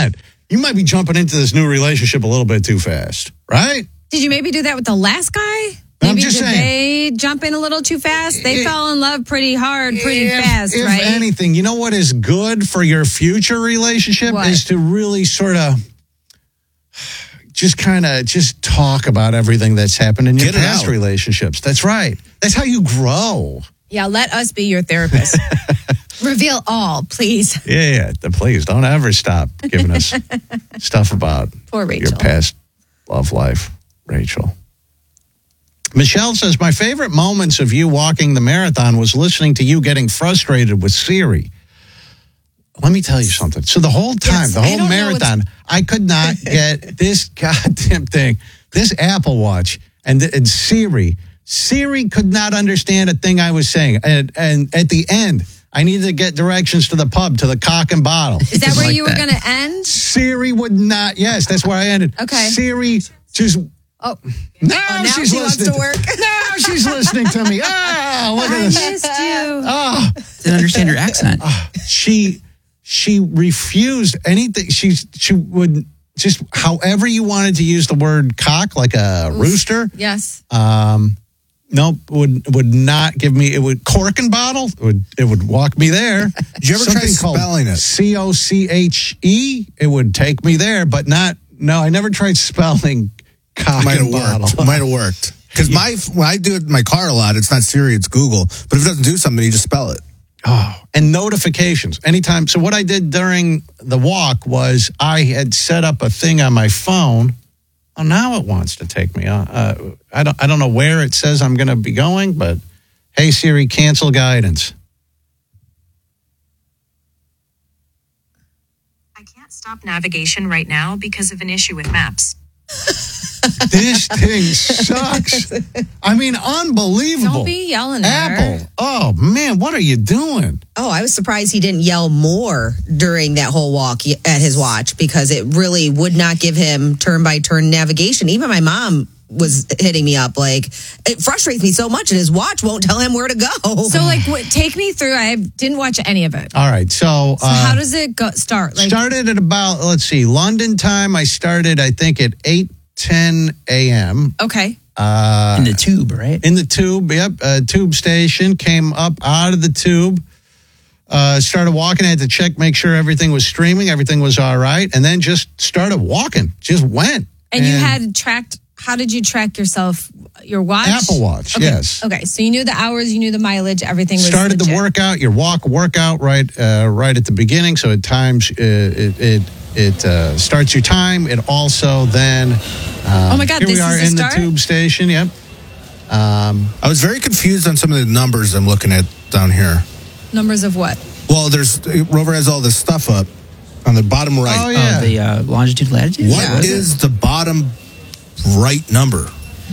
100%. You might be jumping into this new relationship a little bit too fast, right? Did you maybe do that with the last guy? I'm Maybe just did saying. they jump in a little too fast? They fell in love pretty hard, pretty fast, if right? If anything, you know what is good for your future relationship is to really sort of just talk about everything that's happened in your past relationships. That's right. That's how you grow. Yeah, let us be your therapist. Reveal all, please. Yeah. Please don't ever stop giving us stuff about Poor Rachel. your past love life, Rachel. Michelle says, my favorite moments of you walking the marathon was listening to you getting frustrated with Siri. Let me tell you something. So the whole time, the whole marathon, I could not get this goddamn thing, this Apple Watch and Siri. Siri could not understand a thing I was saying. And at the end, I needed to get directions to the pub, to the Cock and Bottle. Is that where you were going to end? Siri would not. Yes, that's where I ended. Okay. Siri just... Oh. Now she's listening. wants to work. Now she's listening to me. Look at this. I missed you. Oh. Didn't understand your accent. She refused anything. She would just, however you wanted to use the word cock, like a rooster. Yes. Nope, would not give me. It would cork and bottle. It would walk me there. Did you ever try spelling it? COCHE. It would take me there, but not. No, I never tried spelling cock and bottle. It might have worked. Because when I do it in my car a lot, it's not Siri, it's Google. But if it doesn't do something, you just spell it. Oh, and notifications anytime. So what I did during the walk was I had set up a thing on my phone. Oh, now it wants to take me. I don't know where it says I'm going to be going, but hey Siri, cancel guidance. I can't stop navigation right now because of an issue with maps. This thing sucks. I mean, unbelievable. Don't be yelling at her. Apple. Oh, man, what are you doing? Oh, I was surprised he didn't yell more during that whole walk at his watch because it really would not give him turn-by-turn navigation. Even my mom was hitting me up. Like, it frustrates me so much, and his watch won't tell him where to go. So, take me through. I didn't watch any of it. All right, so how does it start? Started at about, let's see, London time. I started, I think, at 8:10 a.m. Okay. In the tube, right? In the tube, yep. Tube station. Came up out of the tube. Started walking. I had to check, make sure everything was streaming. Everything was all right. And then just started walking. Just went. And you had tracked, how did you track yourself? Your watch? Apple Watch, okay. Yes. Okay, so you knew the hours, you knew the mileage, everything was Started legit. the workout, your workout right at the beginning. So at times it starts your time. It also then... oh my God, here this we are is in the start? the tube station, yep. I was very confused on some of the numbers I'm looking at down here. Numbers of what? Well, Rover has all this stuff up on the bottom right. Oh, yeah. The longitude, latitude? What is the bottom right number?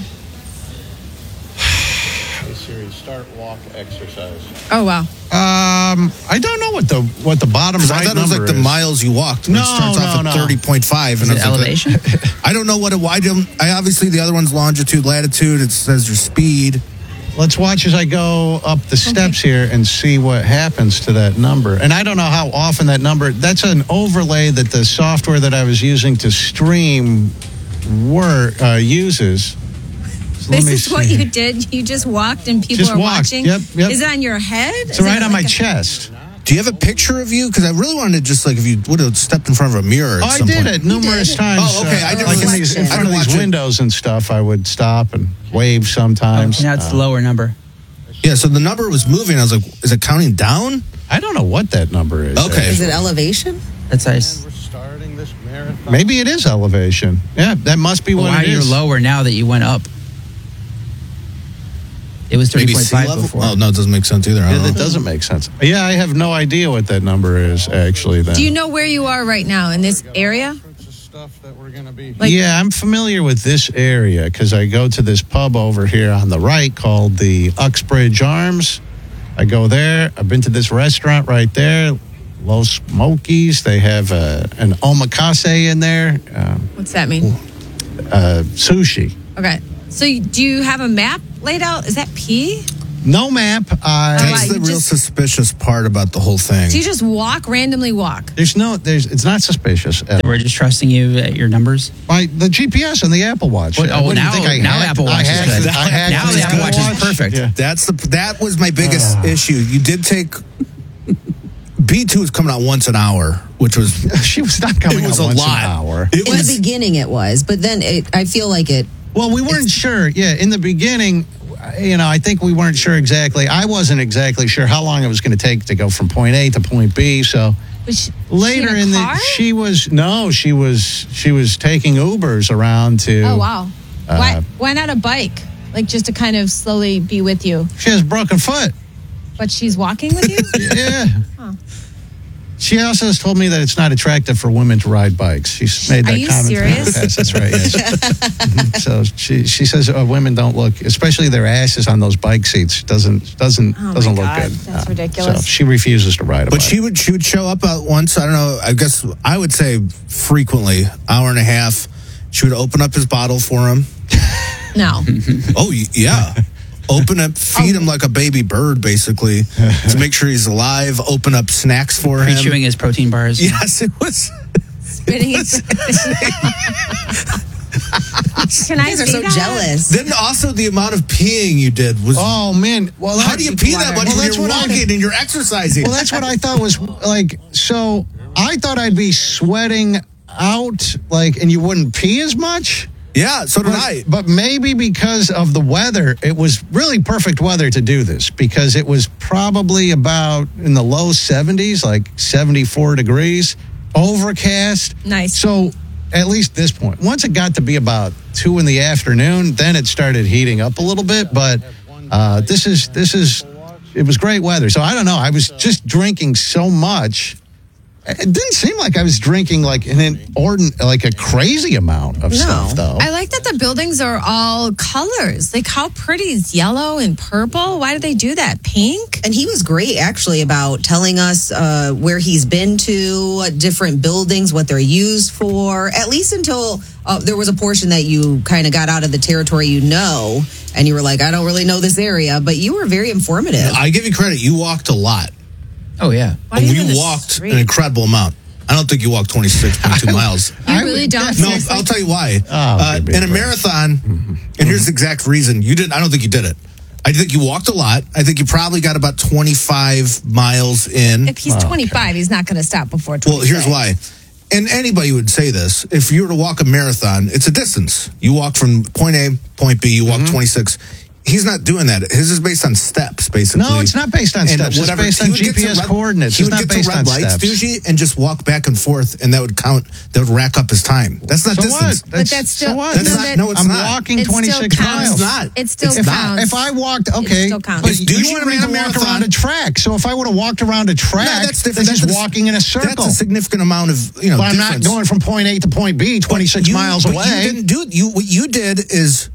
Hey Siri, start walk exercise. Oh, wow. I don't know what the bottom right I thought it was like the miles you walked. No, It starts off at 30.5. Is it elevation? I don't know what I obviously the other one's longitude, latitude. It says your speed. Let's watch as I go up the steps here and see what happens to that number. And I don't know how often that number, that's an overlay that the software that I was using to stream uses. So This is what you did? You just walked and people are watching? Yep. Is it on your head? It's right on my chest. Do you have a picture of you? Because I really wanted to just if you would have stepped in front of a mirror at I some did point. it numerous times. Oh, okay. I didn't like really in front of these windows and stuff, I would stop and wave sometimes. Now it's the lower number. Yeah, so the number was moving. I was like, is it counting down? I don't know what that number is. Okay. Is it elevation? That's We're starting this marathon. Maybe it is elevation. Yeah, that must be what why it is. you're lower now that you went up. It was Maybe sea 30.5 level? before. Oh, no, it doesn't make sense either. Yeah, that doesn't make sense. Yeah, I have no idea what that number is, actually. Then. Do you know where you are right now in this area? Yeah, I'm familiar with this area because I go to this pub over here on the right called the Uxbridge Arms. I go there. I've been to this restaurant right there, Los Smokies. They have an omakase in there. What's that mean? Sushi. Okay. So do you have a map laid out? Is that P? No map. That's you the real just- suspicious part about the whole thing. So you just randomly walk. It's not suspicious. We're just trusting you at your numbers. By the GPS and the Apple Watch. Well, I wouldn't now- think I now hacked- Apple Watch I is hacked- good. I hacked Now the Apple Watch is perfect. Yeah. That was my biggest issue. You did take B2 was coming out once an hour, which was She was not coming it was out a once lot. an hour. It In was the beginning, it was, but then I feel like it. Well, we weren't sure. Yeah, in the beginning, I think we weren't sure exactly. I wasn't exactly sure how long it was going to take to go from point A to point B. So Was later she in a car? she was taking Ubers around to. Oh wow. Why not a bike? Like just to kind of slowly be with you. She has a broken foot. But she's walking with you? Yeah. She also has told me that it's not attractive for women to ride bikes. She's made that Are you comment. serious? Yes, that's right. Yes. Mhm. So she says women don't look, especially their asses on those bike seats, doesn't Oh my look God, good. that's ridiculous. So she refuses to ride a But bike. she would show up out once. I don't know. I guess I would say frequently, hour and a half. She would open up his bottle for him. No. Oh yeah, open up, feed him like a baby bird, basically, to make sure he's alive. Open up snacks for him. Chewing his protein bars. Yes, it was. Spitting it. Can I You guys are see so that? jealous. Then also the amount of peeing you did was. Oh man! Well, how do you pee that much Well, when that's you're what I- walking and you're exercising? Well, that's what I thought was like. So I thought I'd be sweating out, like, and you wouldn't pee as much. yeah, so did I. But maybe because of the weather, it was really perfect weather to do this because it was probably about in the low 70s, like 74 degrees, overcast. Nice. So at least this point, once it got to be about 2 in the afternoon, then it started heating up a little bit. But this is it was great weather. So I don't know. I was just drinking so much. It didn't seem like I was drinking like like a crazy amount of stuff, though. I like that the buildings are all colors. Like how pretty is yellow and purple? Why do they do that? Pink? And he was great, actually, about telling us where he's been to, different buildings, what they're used for, at least until there was a portion that you kind of got out of the territory and you were like, I don't really know this area, but you were very informative. I give you credit. You walked a lot. Oh, yeah. Why are you in You the walked street? an incredible amount. I don't think you walked 26.2 miles. You really don't? No, Seriously? I'll tell you why. give me In a a break. marathon, and here's the exact reason you didn't. I don't think you did it. I think you walked a lot. I think you probably got about 25 miles in. If he's 25, he's not going to stop before 25. Well, here's why. And anybody would say this. If you were to walk a marathon, it's a distance. You walk from point A, point B, you walk 26. He's not doing that. His is based on steps, basically. No, it's not based on And steps. It's whatever- based he on would get to GPS red- coordinates. He It's would not get based to on red lights, steps. Doogie, and just walk back and forth, and that would count. That would rack up his time. That's not So distance. what? But that's still- so what? That's no, not. that- No, it's I'm not. walking It still 26 counts. miles. It's not. It still It's If counts. I walked, okay, still counts. but If you Douchey wanted me ran to a walk marathon- around a track. So if I would have walked around a track, No, that's different. This is That's- walking in a circle. That's a significant amount of but I'm not difference. going from point A to point B, 26 miles But away. you didn't do it. What you did is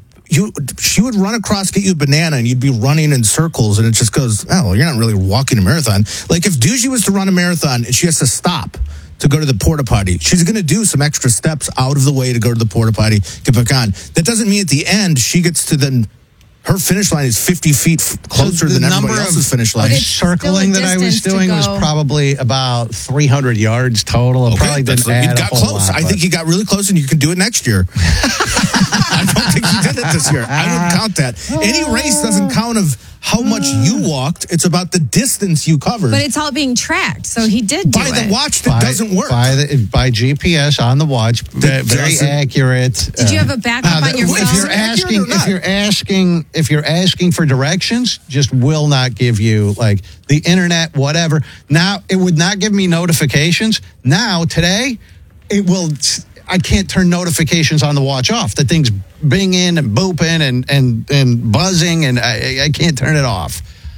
she would run across, get you a banana, and you'd be running in circles, and it just goes, oh, you're not really walking a marathon. Like if Doogie was to run a marathon and she has to stop to go to the porta potty, she's going to do some extra steps out of the way to go to the porta potty, get back on. That doesn't mean at the end she gets to then. Her finish line is 50 feet closer the than number everybody else's of- finish line. It's circling still a that I was distance to doing was go. probably about 300 yards total. It probably didn't you add got a whole close. lot, I but- think you got really close, and you can do it next year. I don't think you did it this year. I wouldn't count that. Any race doesn't count of how much you walked. It's about the distance you covered. But it's all being tracked, so he did do by it. the watch that doesn't work. by GPS on the watch. Very doesn't- accurate. Did you have a backup on your if phone? you're asking, Accurate or not? if you're asking for directions, just will not give you like the internet, whatever. Now it would not give me notifications. Now today, it will. I can't turn notifications on the watch off. The thing's binging and booping and buzzing, and I can't turn it off.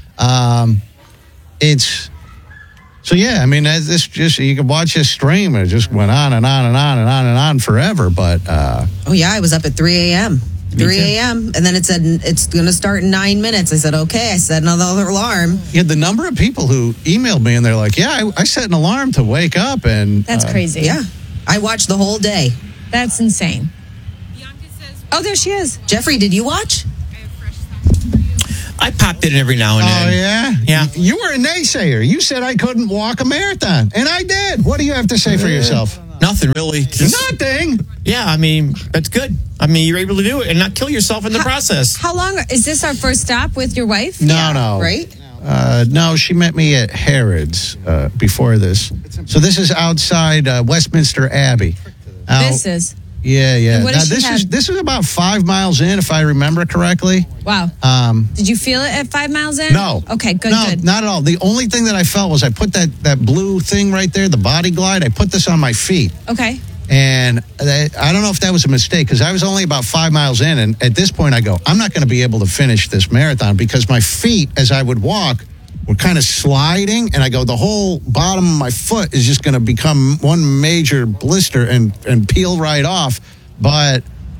It's so yeah. I mean, this just you could watch this stream, and it just went on and on and on and on and on forever. But Oh, yeah, I was up at 3 a.m. 3 a.m. And then it said it's going to start in 9 minutes. I said, okay. I set another alarm. yeah, the number of people who emailed me and they're like, "Yeah, I set an alarm to wake up," and That's crazy. Yeah. I watched the whole day. That's insane. Oh, there she is. Jeffrey, did you watch? I popped in every now and then. Oh, yeah? Yeah. You were a naysayer. You said I couldn't walk a marathon, and I did. What do you have to say for yourself? Nothing really. Nothing. Yeah, I mean, that's good. I mean, you're able to do it and not kill yourself in the process. How long is this our first stop with your wife? No. Right? No, she met me at Harrods before this. So this is outside Westminster Abbey. Now, This is. Yeah. And what Now, does she this is about 5 miles in, if I remember correctly. Wow. Did you feel it at 5 miles in? No. Okay, good. Not at all. The only thing that I felt was I put that blue thing right there, the Body Glide, I put this on my feet. Okay. And I don't know if that was a mistake because I was only about 5 miles in. And at this point, I go, I'm not going to be able to finish this marathon because my feet, as I would walk, were kind of sliding. And I go, the whole bottom of my foot is just going to become one major blister and peel right off. But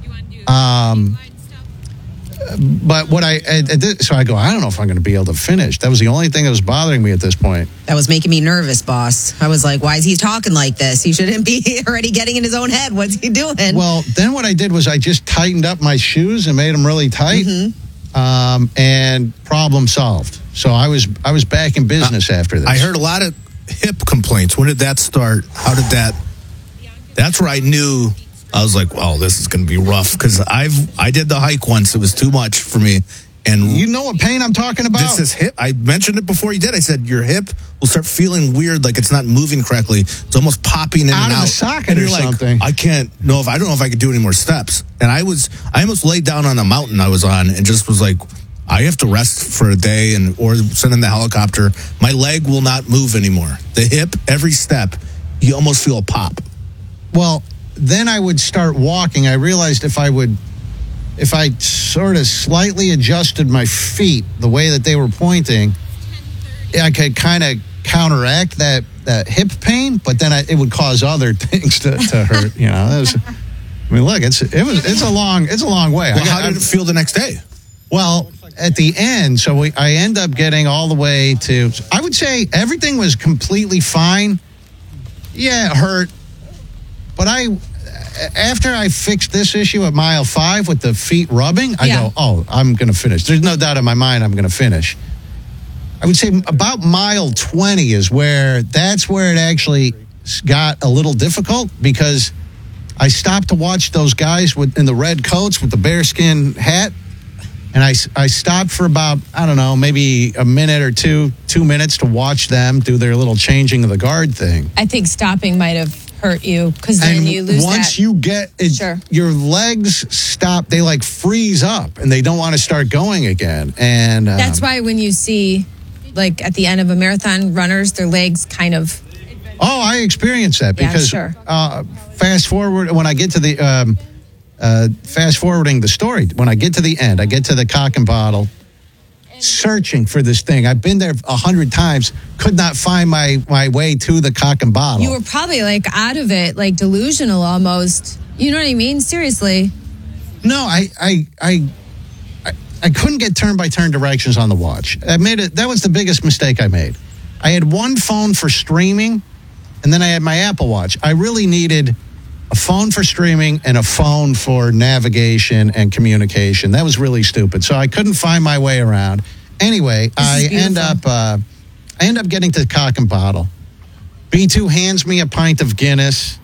what so I go, I don't know if I'm going to be able to finish. That was the only thing that was bothering me at this point. That was making me nervous, boss. I was like, why is he talking like this? He shouldn't be already getting in his own head. What's he doing? Well, then what I did was I just tightened up my shoes and made them really tight, and problem solved. So I was back in business after this. I heard a lot of hip complaints. When did that start? How did that? That's where I knew. I was like, "Well, this is going to be rough," because I did the hike once. It was too much for me, and You know what pain I'm talking about? this is hip. I mentioned it before you did. I said your hip will start feeling weird, like it's not moving correctly. It's almost popping in Out and of out. the socket and or you're like, something. I don't know if I could do any more steps. And I almost laid down on a mountain I was on and just was like, I have to rest for a day or send in the helicopter. My leg will not move anymore. The hip, every step, you almost feel a pop. Well, then I would start walking. I realized if I sort of slightly adjusted my feet the way that they were pointing, I could kind of counteract that hip pain, but then it would cause other things to hurt. You know, look, it's a long way. Well, how did it feel the next day? Well, at the end, so I end up getting all the way to. I would say everything was completely fine. Yeah, it hurt. But after I fixed this issue at mile 5 with the feet rubbing, I go, oh, I'm going to finish. There's no doubt in my mind I'm going to finish. I would say about mile 20 is that's where it actually got a little difficult because I stopped to watch those guys in the red coats with the bearskin hat. And I stopped for about, I don't know, maybe a minute or 2 minutes to watch them do their little changing of the guard thing. I think stopping might have hurt you because then you lose once that. you get it, Sure. your legs stop, they like freeze up and they don't want to start going again. And That's why when you see, like at the end of a marathon, runners, their legs kind of. Oh, I experienced that Yeah, because sure. fast forward when I get to the fast forwarding the story, when I get to the end, I get to the Cock and Bottle, searching for this thing. I've been there 100 times, could not find my way to the Cock and Bottle. You were probably like out of it, like delusional almost. You know what I mean? Seriously. No, I couldn't get turn-by-turn directions on the watch. That was the biggest mistake I made. I had one phone for streaming, and then I had my Apple Watch. I really needed a phone for streaming and a phone for navigation and communication. That was really stupid. So I couldn't find my way around. Anyway, I end up getting to the Cock and Bottle. B2 hands me a pint of Guinness.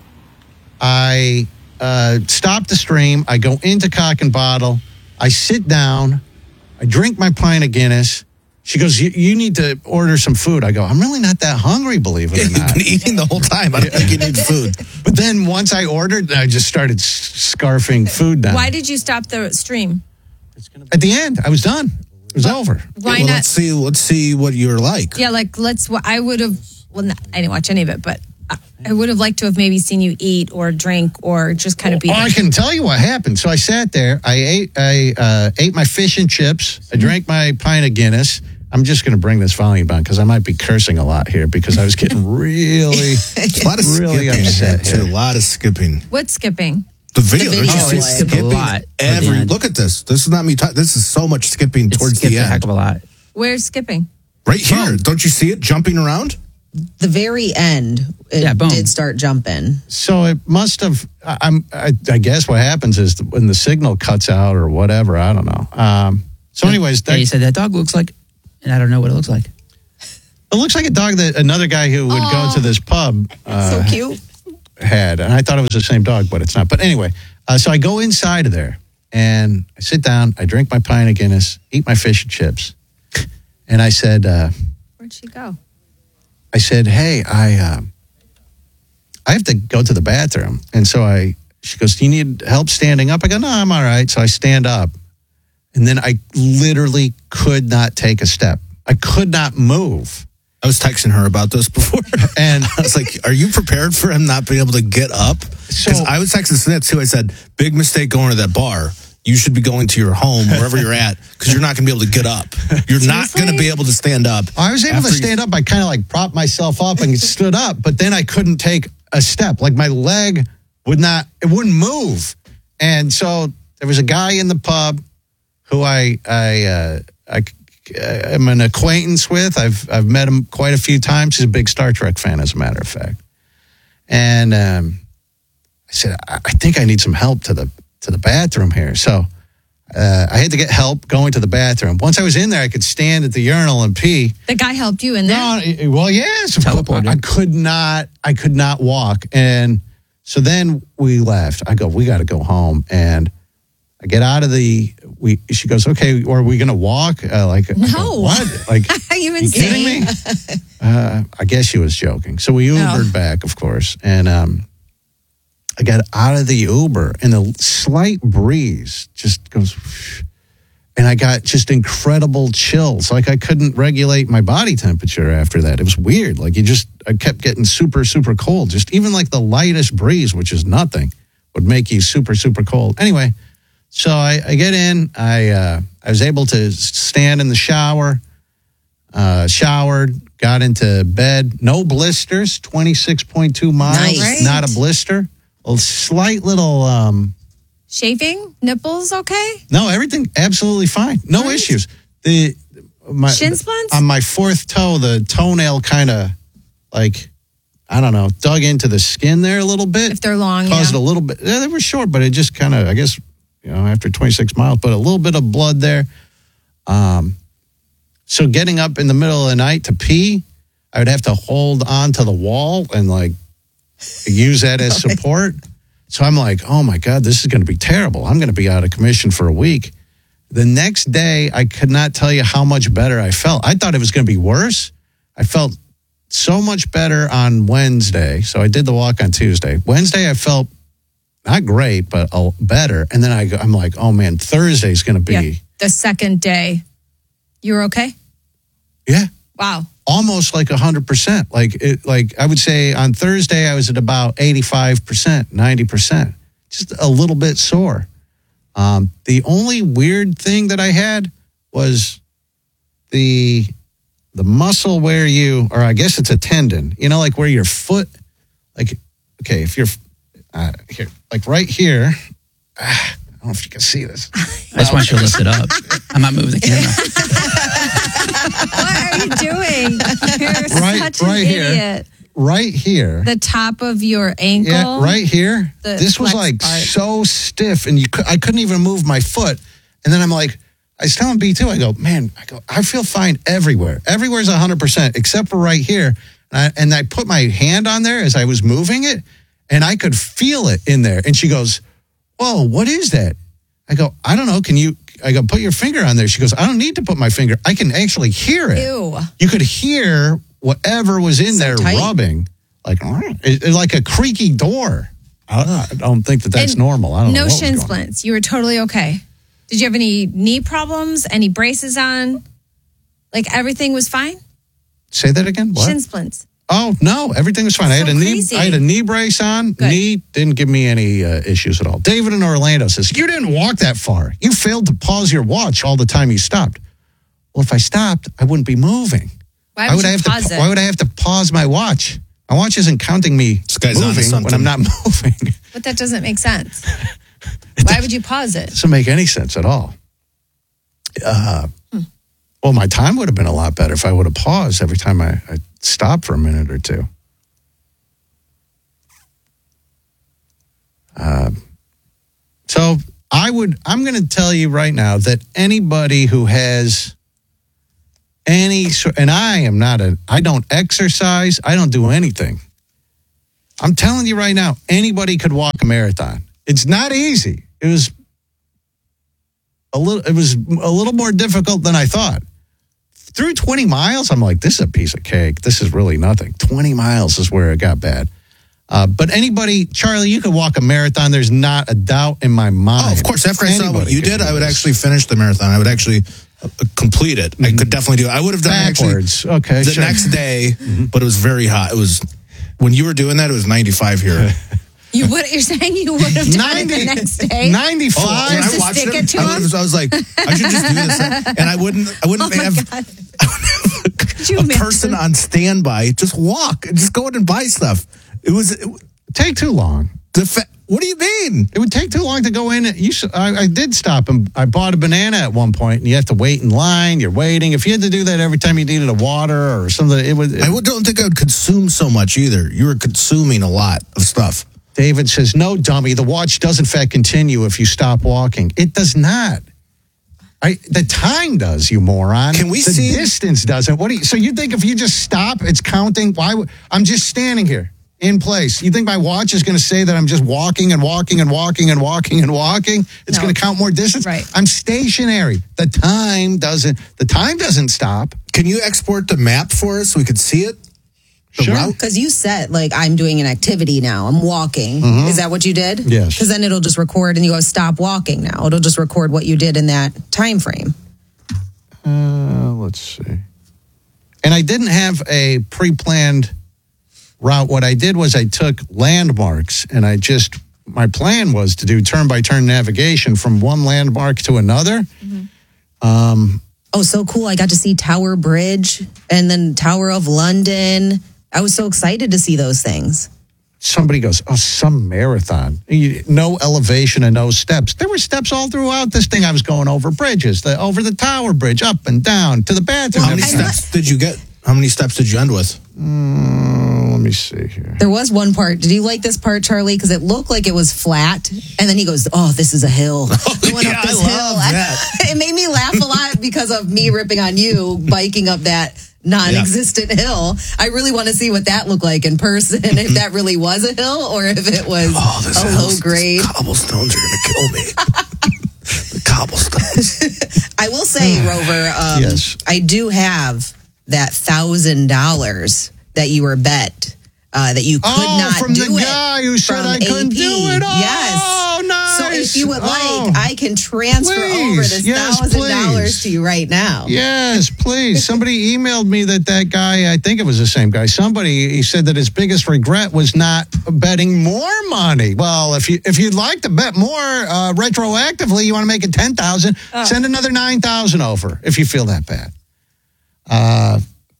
I stop the stream. I go into Cock and Bottle. I sit down. I drink my pint of Guinness. She goes, you need to order some food. I go, I'm really not that hungry, believe it or You've not. been eating the whole time. I don't think you need food. But then once I ordered, I just started scarfing food down. Why did you stop the stream? At the end, I was done. It was over. Why Well, not? let's see what you're like. Yeah, like I would have. Well, I didn't watch any of it, but I would have liked to have maybe seen you eat or drink or just kind of be. Oh, I can tell you what happened. So I sat there. I ate my fish and chips. I drank my pint of Guinness. I'm just going to bring this volume down because I might be cursing a lot here because I was getting really, A lot of really skipping. upset Too. here. A lot of skipping. What's skipping? The video. The video. There's just Oh, it's skipped a skipping lot at the end. Look at this. This is not me. This is so much skipping It's towards skipped the a heck end. of a lot. Where's skipping? Right here. Don't you see it jumping around? The very end, it boom. did start jumping. So it must have. I guess what happens is when the signal cuts out or whatever. I don't know. So, anyways, Yeah, you said that dog looks like, and I don't know what it looks like. it looks like a dog that another guy who would go to this pub So cute. had. And I thought it was the same dog, but it's not. But anyway, so I go inside of there and I sit down, I drink my pint of Guinness, eat my fish and chips. And I said, Where'd she go? I said, hey, I have to go to the bathroom. And so she goes, do you need help standing up? I go, no, I'm all right. So I stand up. And then I literally could not take a step. I could not move. I was texting her about this before. And I was like, are you prepared for him not being able to get up? Because I was texting Snit too. I said, big mistake going to that bar. You should be going to your home, wherever you're at, because you're not going to be able to get up. You're not going to be able to stand up. I was able to stand up. I kind of like propped myself up and stood up, but then I couldn't take a step. Like my leg it wouldn't move. And so there was a guy in the pub who I am an acquaintance with. I've met him quite a few times. He's a big Star Trek fan, as a matter of fact. And I said, I think I need some help to the bathroom here. So I had to get help going to the bathroom. Once I was in there, I could stand at the urinal and pee. The guy helped you in there? No, well, yes. Teleported. I could not walk. And so then we left. I go, we got to go home. And I get out of she goes, okay, are we going to walk? No. I go, what? Like, Are you you kidding me? I guess she was joking. So we Ubered back, of course. And I got out of the Uber and the slight breeze just goes, whoosh, and I got just incredible chills. Like I couldn't regulate my body temperature after that. It was weird. Like I kept getting super, super cold. Just even like the lightest breeze, which is nothing, would make you super, super cold. Anyway, so I get in. I was able to stand in the shower, showered, got into bed. No blisters, 26.2 miles. Nice. Not a blister. A slight little... Shaving? Nipples okay? No, everything absolutely fine. No issues. Shin splints? On my fourth toe, the toenail kind of like, I don't know, dug into the skin there a little bit. If they're long, caused yeah. a little bit. Yeah, they were short, but it just kind of, I guess, after 26 miles, but a little bit of blood there. So getting up in the middle of the night to pee, I would have to hold on to the wall and like use that as support. So I'm like, oh my God, this is going to be terrible. I'm going to be out of commission for a week. The next day, I could not tell you how much better I felt. I thought it was going to be worse. I felt so much better on Wednesday. So I did the walk on Tuesday. Wednesday, I felt not great, but better. And then I'm like, oh man, Thursday's going to be. Yeah. The second day. You were okay? Yeah. Wow. Almost like 100%. Like I would say on Thursday, I was at about 85%, 90%. Just a little bit sore. The only weird thing that I had was the muscle where or I guess it's a tendon, like where your foot, like, okay, if you're here, like right here, I don't know if you can see this. I just want you to lift it up. I'm not moving the camera. What are you doing? You're Right- such an right here. idiot. Right here. The top of your ankle. Yeah, right here. The This was flex like part. so stiff, and I couldn't even move my foot. And then I'm like, I was telling B2, I feel fine everywhere. Everywhere's 100%, except for right here. And I put my hand on there as I was moving it, and I could feel it in there. And she goes, whoa, what is that? I go, I don't know. I go, put your finger on there. She goes, I don't need to put my finger. I can actually hear it. Ew. You could hear whatever was in there tight. rubbing, like a creaky door. I don't think that's And normal. I don't know. No what was shin going on. splints. You were totally okay. Did you have any knee problems? Any braces on? Like everything was fine? Say that again. What? Shin splints. Oh no, everything was fine. I So had crazy. I had a knee brace on. Good. Knee didn't give me any issues at all. David in Orlando says, you didn't walk that far. You failed to pause your watch all the time you stopped. Well, if I stopped, I wouldn't be moving. Why would you I pause it? Why would I have to pause my watch? My watch isn't counting me This guy's onto moving when something. I'm not moving. But that doesn't make sense. Why would you pause it? Doesn't make any sense at all. Well, my time would have been a lot better if I would have paused every time I stopped for a minute or two. So I I'm going to tell you right now that anybody who has and I don't exercise, I don't do anything. I'm telling you right now, anybody could walk a marathon. It's not easy. It was a little more difficult than I thought. Through 20 miles, I'm like, this is a piece of cake. This is really nothing. 20 miles is where it got bad. But anybody, Charlie, you could walk a marathon. There's not a doubt in my mind. Oh, of course. After I saw what you did, I would actually finish the marathon. I would actually complete it. I could definitely do it. I would have done backwards. Actually the next day, but it was very hot. It was when you were doing that. It was 95 here. You're saying you would have done it the next day? 95. When I watched stick it to him? I was like, I should just do this, and I wouldn't have a person on standby. Just walk and just go in and buy stuff. It would take too long. What do you mean? It would take too long to go in. I did stop and I bought a banana at one point, and you have to wait in line. You're waiting. If you had to do that every time you needed a water or something, I don't think I would consume so much either. You were consuming a lot of stuff. David says, no, dummy, the watch does in fact continue if you stop walking. It does not. The time does, you moron. Can we see? The distance doesn't. So you think if you just stop, it's counting? I'm just standing here in place. You think my watch is going to say that I'm just walking and walking and walking and walking and walking? It's going to count more distance? Right. I'm stationary. The time doesn't stop. Can you export the map for us so we could see it? Sure. Because you said, I'm doing an activity now. I'm walking. Mm-hmm. Is that what you did? Yes. Because then it'll just record and you go, stop walking now. It'll just record what you did in that time frame. Let's see. And I didn't have a pre-planned route. What I did was I took landmarks and my plan was to do turn-by-turn navigation from one landmark to another. Mm-hmm. Oh, so cool. I got to see Tower Bridge and then Tower of London. I was so excited to see those things. Somebody goes, some marathon. No elevation and no steps. There were steps all throughout this thing. I was going over bridges, over the Tower Bridge, up and down, to the bathroom. How many steps did you get? How many steps did you end with? Let me see here. There was one part. Did you like this part, Charlie? Because it looked like it was flat. And then he goes, this is a hill. Going up this hill. It made me laugh a lot because of me ripping on you, biking up that non-existent hill. I really want to see what that looked like in person, if that really was a hill or if it was a low grade. Cobblestones are going to kill me. The cobblestones. I will say, Rover, yes. I do have that $1,000 that you were bet that you could not from do it. The guy who said I couldn't do it. Yes. Nice. So if you would I can transfer over this $1,000 to you right now. Yes, please. Somebody emailed me that guy, I think it was the same guy. He said that his biggest regret was not betting more money. Well, if you'd like to bet more retroactively, you want to make it $10,000, send another $9,000 over if you feel that bad.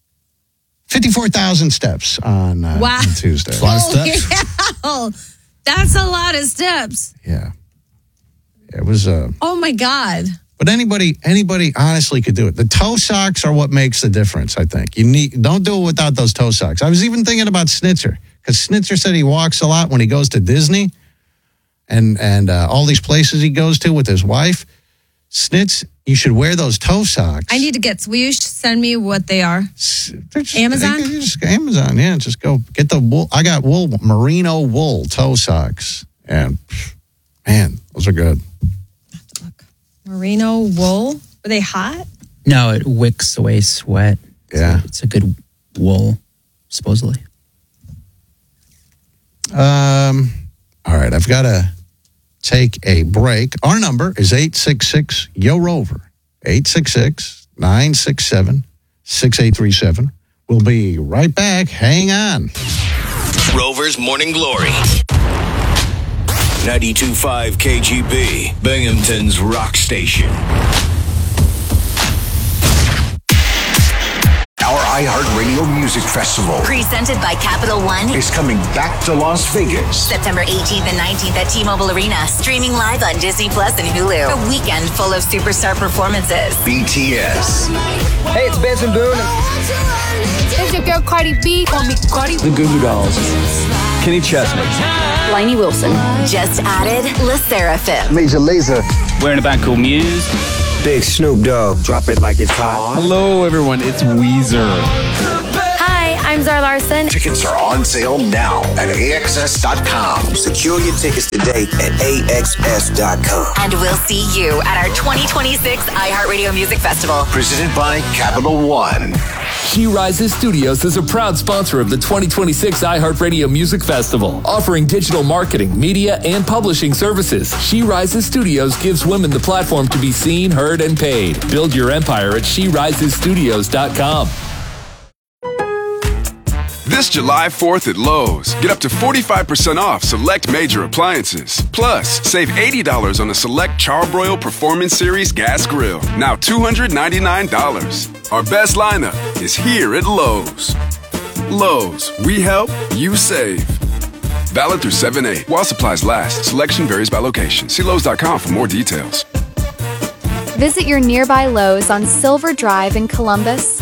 54,000 steps on Tuesday. A lot of steps. Yeah. That's a lot of steps. Yeah. It was oh my God. But anybody honestly could do it. The toe socks are what makes the difference, I think. Don't do it without those toe socks. I was even thinking about Snitzer, because Snitzer said he walks a lot when he goes to Disney and all these places he goes to with his wife. Snitz, you should wear those toe socks. I need to get, will you send me what they are? Amazon? Amazon, yeah. Just go get the wool. I got merino wool toe socks. And man, those are good. Merino wool? Were they hot? No, it wicks away sweat. Yeah. It's a good wool, supposedly. All right, I've got to take a break. Our number is 866-YO-ROVER, 866-967-6837. We'll be right back. Hang on. Rover's Morning Glory. 92.5 KGB, Binghamton's rock station. Our iHeartRadio Music Festival, presented by Capital One, is coming back to Las Vegas. September 18th and 19th at T-Mobile Arena, streaming live on Disney Plus and Hulu. A weekend full of superstar performances. BTS. Hey, it's Benson Boone. It's your girl Cardi B. Call me Cardi. The Goo Goo Dolls. Kenny Chesney. Lainey Wilson. Just added La Seraphim. Major Lazer. We're in a band called Muse. Big Snoop Dogg. Drop it like it's hot. Hello, everyone. It's Weezer. Hi, I'm Zara Larson. Tickets are on sale now at AXS.com. Secure your tickets today at AXS.com. And we'll see you at our 2026 iHeartRadio Music Festival. Presented by Capital One. She Rises Studios is a proud sponsor of the 2026 iHeartRadio Music Festival, offering digital marketing, media, and publishing services. She Rises Studios gives women the platform to be seen, heard, and paid. Build your empire at SheRisesStudios.com. This July 4th at Lowe's, get up to 45% off select major appliances. Plus, save $80 on a select Charbroil Performance Series gas grill. Now $299. Our best lineup is here at Lowe's. Lowe's, we help, you save. Valid through 7/8. While supplies last, selection varies by location. See Lowes.com for more details. Visit your nearby Lowe's on Silver Drive in Columbus.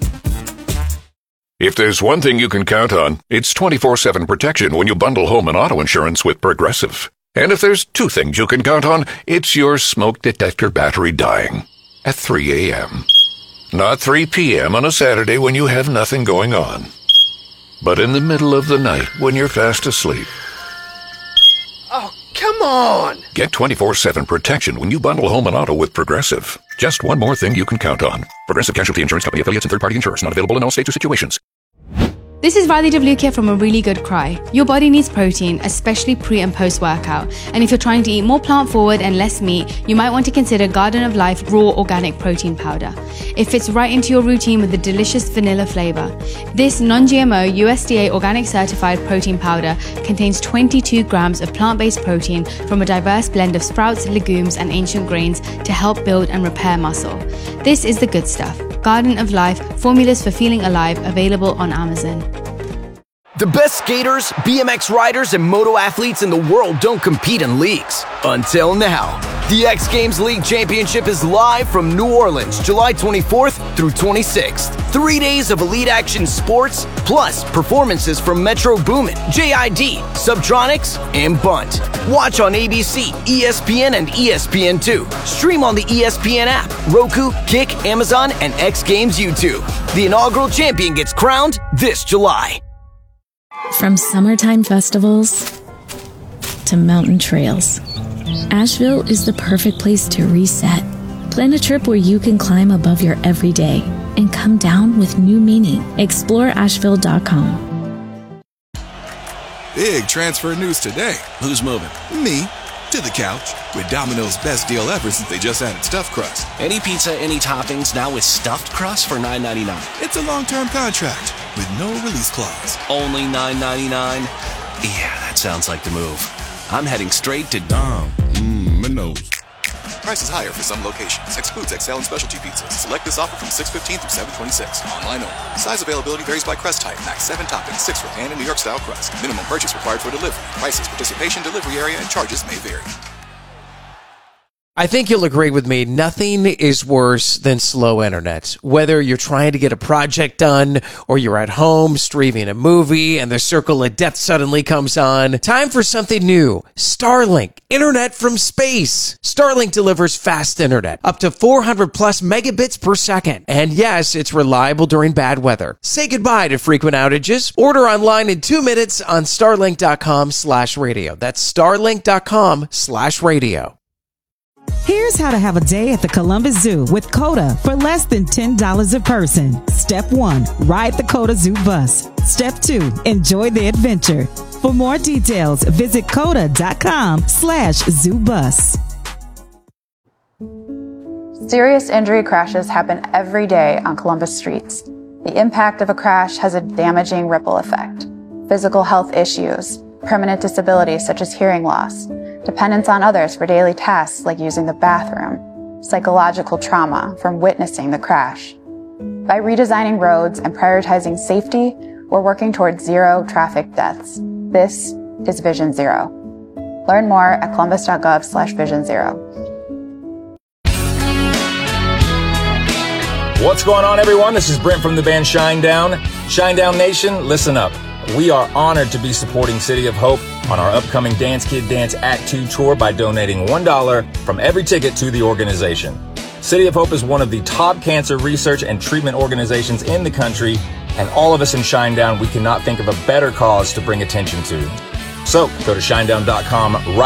If there's one thing you can count on, it's 24/7 protection when you bundle home and auto insurance with Progressive. And if there's two things you can count on, it's your smoke detector battery dying at 3 a.m. Not 3 p.m. on a Saturday when you have nothing going on, but in the middle of the night when you're fast asleep. Oh, come on! Get 24/7 protection when you bundle home and auto with Progressive. Just one more thing you can count on. Progressive Casualty Insurance Company, affiliates, and third-party insurers. Not available in all states or situations. This is Riley Devlukia from A Really Good Cry. Your body needs protein, especially pre and post-workout. And if you're trying to eat more plant-forward and less meat, you might want to consider Garden of Life Raw Organic Protein Powder. It fits right into your routine with a delicious vanilla flavor. This non-GMO, USDA organic certified protein powder contains 22 grams of plant-based protein from a diverse blend of sprouts, legumes, and ancient grains to help build and repair muscle. This is the good stuff. Garden of Life, formulas for feeling alive, available on Amazon. The best skaters, BMX riders, and moto athletes in the world don't compete in leagues. Until now. The X Games League Championship is live from New Orleans, July 24th through 26th. 3 days of elite action sports, plus performances from Metro Boomin, JID, Subtronics, and Bunt. Watch on ABC, ESPN, and ESPN2. Stream on the ESPN app, Roku, Kick, Amazon, and X Games YouTube. The inaugural champion gets crowned this July. From summertime festivals to mountain trails, Asheville is the perfect place to reset. Plan a trip where you can climb above your everyday and come down with new meaning. Explore Asheville.com. Big transfer news today. Who's moving? Me. To the couch. With Domino's best deal ever since they just added stuffed crust. Any pizza, any toppings, now with stuffed crust for $9.99. It's a long-term contract with no release clause. Only $9.99? Yeah, that sounds like the move. I'm heading straight to Domino's. Price is higher for some locations. Excludes XL and specialty pizzas. Select this offer from 6/15 through 7/26. Online only. Size availability varies by crust type. Max 7 toppings, 6 for pan and New York style crust. Minimum purchase required for delivery. Prices, participation, delivery area, and charges may vary. I think you'll agree with me, nothing is worse than slow internet. Whether you're trying to get a project done or you're at home streaming a movie and the circle of death suddenly comes on, time for something new. Starlink, internet from space. Starlink delivers fast internet, up to 400 plus megabits per second. And yes, it's reliable during bad weather. Say goodbye to frequent outages. Order online in 2 minutes on starlink.com/radio. That's starlink.com/radio. Here's how to have a day at the Columbus Zoo with COTA for less than $10 a person. Step 1, ride the COTA Zoo bus. Step 2, enjoy the adventure. For more details, visit COTA.com/ZooBus. Serious injury crashes happen every day on Columbus streets. The impact of a crash has a damaging ripple effect. Physical health issues, permanent disabilities such as hearing loss, dependence on others for daily tasks like using the bathroom, psychological trauma from witnessing the crash. By redesigning roads and prioritizing safety, we're working towards zero traffic deaths. This is Vision Zero. Learn more at columbus.gov/Vision Zero. What's going on, everyone? This is Brent from the band Shinedown. Shinedown Nation, listen up. We are honored to be supporting City of Hope on our upcoming Dance Kid Dance Act 2 tour by donating $1 from every ticket to the organization. City of Hope is one of the top cancer research and treatment organizations in the country, and all of us in Shinedown, we cannot think of a better cause to bring attention to. So, go to shinedown.com right